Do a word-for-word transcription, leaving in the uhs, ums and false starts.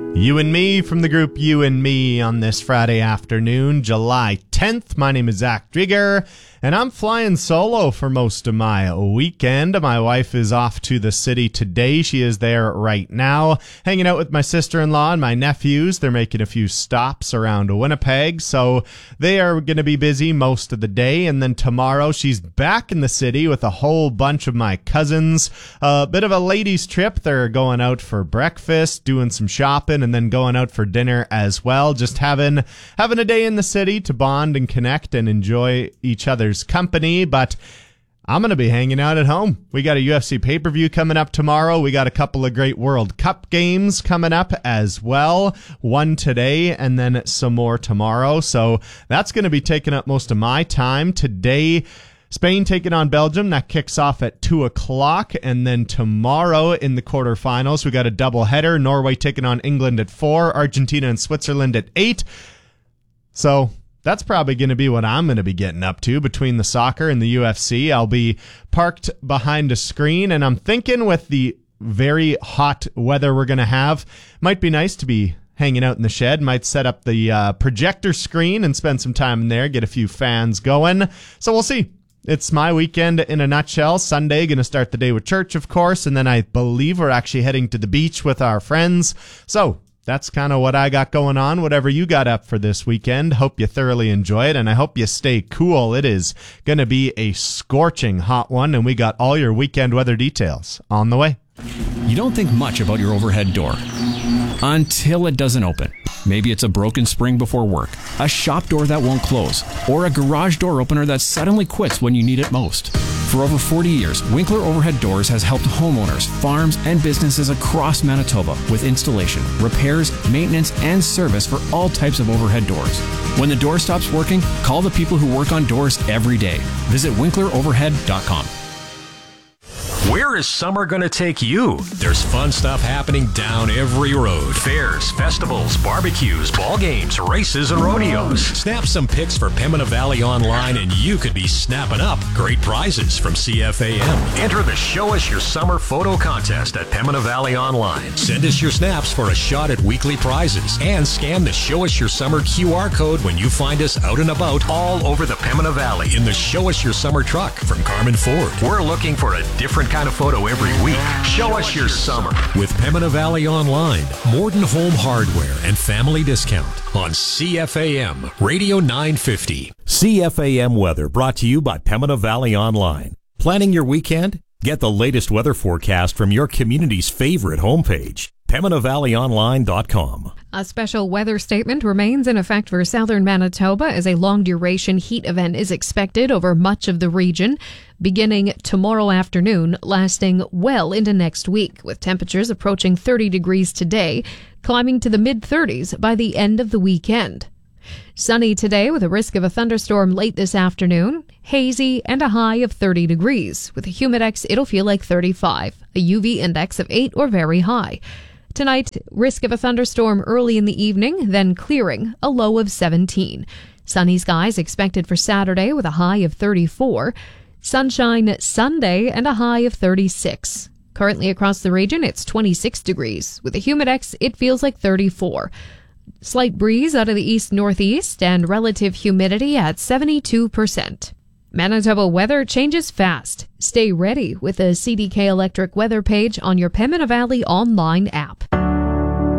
You and Me from the group You and Me on this Friday afternoon, July tenth. My name is Zach Drieger, and I'm flying solo for most of my weekend. My wife is off to the city today. She is there right now, hanging out with my sister-in-law and my nephews. They're making a few stops around Winnipeg, so they are going to be busy most of the day. And then tomorrow, she's back in the city with a whole bunch of my cousins. A bit of a ladies' trip. They're going out for breakfast, doing some shopping, and then going out for dinner as well. Just having having a day in the city to bond and connect and enjoy each other's company. But I'm going to be hanging out at home. We got a U F C pay-per-view coming up tomorrow. We got a couple of great World Cup games coming up as well. One today and then some more tomorrow. So that's going to be taking up most of my time today. Spain taking on Belgium. That kicks off at two o'clock. And then tomorrow in the quarterfinals, we got a doubleheader. Norway taking on England at four. Argentina and Switzerland at eight. So that's probably going to be what I'm going to be getting up to between the soccer and the U F C. I'll be parked behind a screen, and I'm thinking with the very hot weather we're going to have, might be nice to be hanging out in the shed. Might set up the uh, projector screen and spend some time in there, get a few fans going. So we'll see. It's my weekend in a nutshell. Sunday, going to start the day with church, of course, and then I believe we're actually heading to the beach with our friends. So that's kind of what I got going on. Whatever you got up for this weekend, hope you thoroughly enjoy it, and I hope you stay cool. It is going to be a scorching hot one, and we got all your weekend weather details on the way. You don't think much about your overhead door until it doesn't open. Maybe it's a broken spring before work, a shop door that won't close, or a garage door opener that suddenly quits when you need it most. For over forty years, Winkler Overhead Doors has helped homeowners, farms, and businesses across Manitoba with installation, repairs, maintenance, and service for all types of overhead doors. When the door stops working, call the people who work on doors every day. Visit winkler overhead dot com. Where is summer going to take you? There's fun stuff happening down every road. Fairs, festivals, barbecues, ball games, races, and rodeos. Snap some pics for Pembina Valley Online and you could be snapping up great prizes from C F A M. Enter the Show Us Your Summer photo contest at Pembina Valley Online. Send us your snaps for a shot at weekly prizes and scan the Show Us Your Summer Q R code when you find us out and about all over the Pembina Valley in the Show Us Your Summer truck from Carmen Ford. We're looking for a different kind of photo every week. Show us your summer with Pembina Valley Online, Morden Home Hardware, and Family Discount on C F A M Radio nine fifty. C F A M weather brought to you by Pembina Valley Online. Planning your weekend? Get the latest weather forecast from your community's favorite homepage, pembina valley online dot com. A special weather statement remains in effect for southern Manitoba as a long-duration heat event is expected over much of the region, beginning tomorrow afternoon, lasting well into next week, with temperatures approaching thirty degrees today, climbing to the mid-thirties by the end of the weekend. Sunny today with a risk of a thunderstorm late this afternoon, hazy and a high of thirty degrees. With a humidex, it'll feel like thirty-five, a U V index of eight or very high. Tonight, risk of a thunderstorm early in the evening, then clearing, a low of seventeen. Sunny skies expected for Saturday with a high of thirty-four. Sunshine Sunday and a high of thirty-six. Currently across the region, it's twenty-six degrees. With a humidex, it feels like thirty-four. Slight breeze out of the east-northeast and relative humidity at seventy-two percent. Manitoba weather changes fast. Stay ready with the C D K Electric weather page on your Pembina Valley online app.